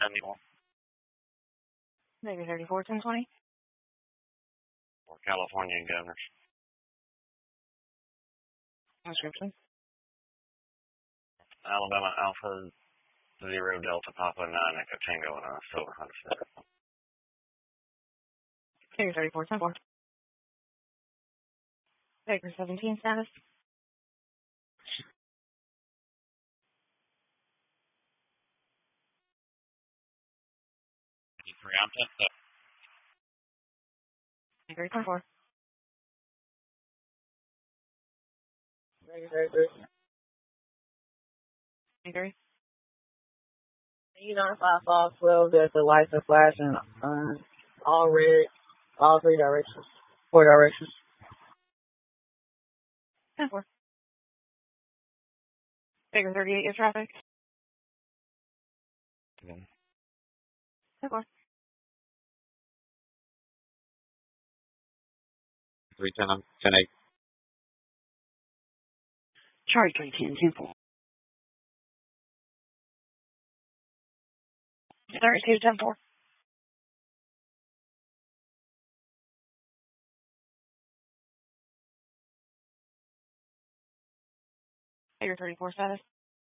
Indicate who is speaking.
Speaker 1: 71.
Speaker 2: Maybe 34, 1020.
Speaker 1: For California governors.
Speaker 2: Description.
Speaker 1: Alabama Alpha 0 Delta Papa 9 Echo Tango and Silver Hunter.
Speaker 2: Maybe 34, 10-4. Baker 17 status. Baker 10-4. Baker.
Speaker 3: You notify Fall 12 that the lights are flashing all red, all 4 directions.
Speaker 2: 10-4. Baker 38, your traffic. 10-4.
Speaker 1: 310, 10-8.
Speaker 2: Charlie 310, 10-4. 32, 10-4. Baker 34 status.